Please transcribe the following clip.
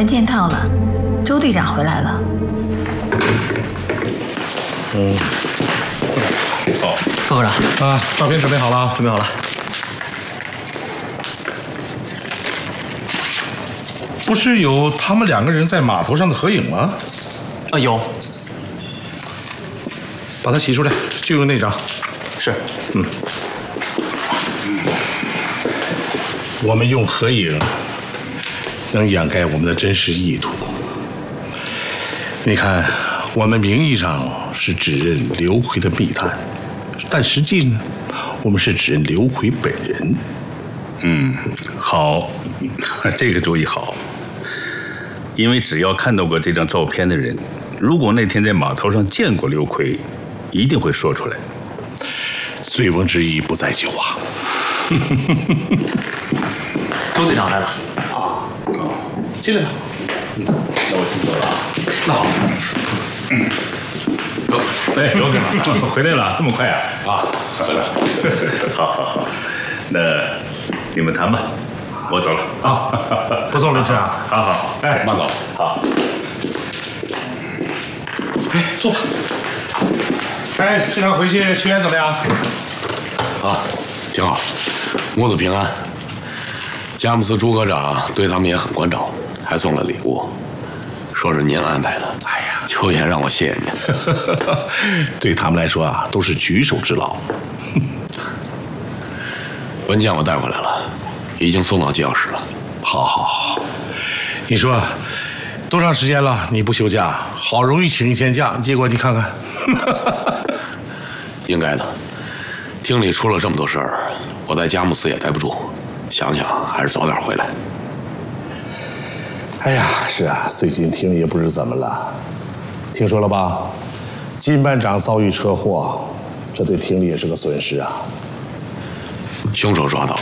见到了，周队长回来了。 好， 报告长啊，照片准备好了， 准备好了。 不是有他们2个人在码头上的合影吗？ 啊，有。 把它洗出来，就用那张。 是。 我们用合影能掩盖我们的真实意图。你看，我们名义上是指认刘奎的密探，但实际呢，我们是指认刘奎本人。 好，这个主意好。因为只要看到过这张照片的人，如果那天在码头上见过刘奎，一定会说出来。 醉翁之意不在酒啊。 周队长来了。 进来吧。 那我先走了啊。 那好。 刘队长回来了，这么快啊？ 啊，回来了。 好，那你们谈吧，我走了啊。不送林晨啊。 好， 哎，慢走。 好。 哎，坐吧。哎，新郎回去求援怎么样？ 啊，挺好，母子平安。佳木斯朱科长对他们也很关照，还送了礼物，说是您安排的。 哎呀， 求爷让我谢谢您。 对他们来说啊，都是举手之劳。 文件我带回来了，已经送到机要室了。 好，你说多长时间了？你不休假，好容易请1天假，结果你看看。 应该的，厅里出了这么多事儿，我在佳木斯也待不住，想想还是早点回来。 哎呀，是啊，最近厅里也不知怎么了，听说了吧？金班长遭遇车祸，这对厅里也是个损失啊。 凶手抓到了。